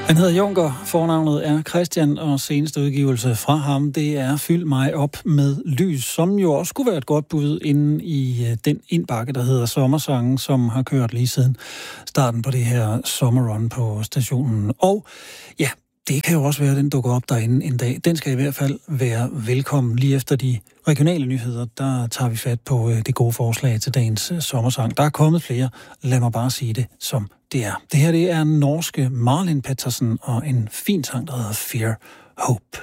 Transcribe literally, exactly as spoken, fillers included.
Han hedder Junker, fornavnet er Christian, og seneste udgivelse fra ham, det er Fyld mig op med lys, som jo også kunne være et godt bud inde i den indbakke, der hedder Sommersangen, som har kørt lige siden starten på det her sommerrun på stationen. Og ja, det kan jo også være, at den dukker op derinde en dag. Den skal i hvert fald være velkommen lige efter de regionale nyheder. Der tager vi fat på det gode forslag til dagens sommersang. Der er kommet flere. Lad mig bare sige det, som det er. Det her det er norske Marlin Pettersen og en fin sang, der hedder Fear Hope.